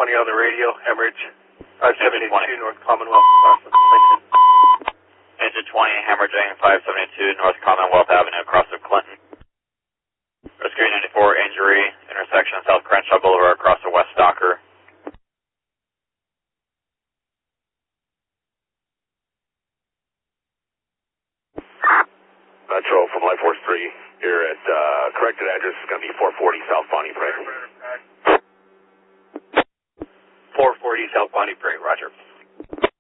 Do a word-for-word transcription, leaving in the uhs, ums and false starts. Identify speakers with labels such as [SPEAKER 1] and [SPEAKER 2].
[SPEAKER 1] twenty on the radio, hemorrhage, five seventy-two North Commonwealth, across of Clinton.
[SPEAKER 2] Engine twenty, hemorrhaging five seventy-two North Commonwealth Avenue, across of Clinton. Rescue ninety-four, injury, intersection of South Crenshaw Boulevard, across of West Stalker.
[SPEAKER 3] Metro from Life Force three.